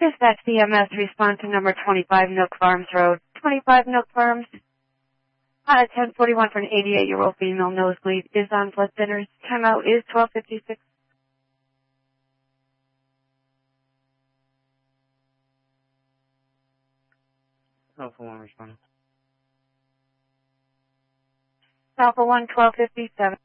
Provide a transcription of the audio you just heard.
Dispatch CMS, respond to number 25 Nook Farms Road. 25 Nook Farms. 1041 for an 88-year-old female nosebleed is on blood thinners. Timeout is 12:56. Alpha 1 responding. Alpha 1, 12:57.